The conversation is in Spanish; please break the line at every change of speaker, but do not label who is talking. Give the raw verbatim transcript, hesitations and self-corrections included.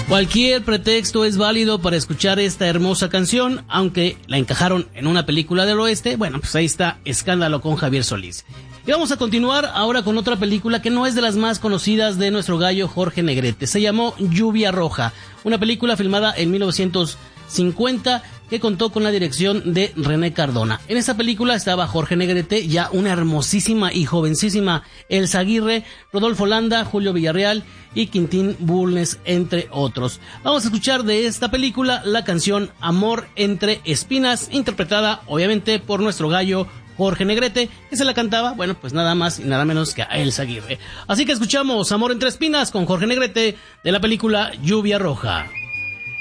Cualquier pretexto es válido para escuchar esta hermosa canción, aunque la encajaron en una película del oeste. Bueno, pues ahí está Escándalo con Javier Solís. Y vamos a continuar ahora con otra película que no es de las más conocidas de nuestro gallo Jorge Negrete. Se llamó Lluvia Roja, una película filmada en mil novecientos cincuenta que contó con la dirección de René Cardona. En esta película estaba Jorge Negrete, ya una hermosísima y jovencísima Elsa Aguirre, Rodolfo Landa, Julio Villarreal y Quintín Bulnes, entre otros. Vamos a escuchar de esta película la canción Amor entre Espinas, interpretada obviamente por nuestro gallo Jorge Negrete, que se la cantaba, bueno, pues nada más y nada menos que a Elsa Aguirre. Así que escuchamos Amor entre Espinas con Jorge Negrete de la película Lluvia Roja.